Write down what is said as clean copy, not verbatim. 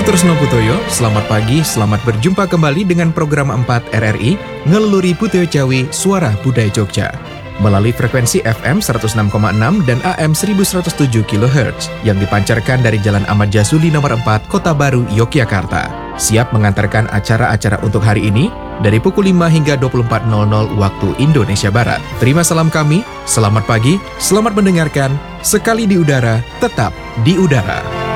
Aku Tresno Putoyo, selamat pagi, selamat berjumpa kembali dengan program 4 RRI, Ngeluluri Putoyo Jawi, Suara Budaya Jogja. Melalui frekuensi FM 106,6 dan AM 1107 kHz yang dipancarkan dari Jalan Ahmad Jasuli nomor 4, Kota Baru, Yogyakarta. Siap mengantarkan acara-acara untuk hari ini dari pukul 5 hingga 24.00 waktu Indonesia Barat. Terima salam kami, selamat pagi, selamat mendengarkan, sekali di udara, tetap di udara.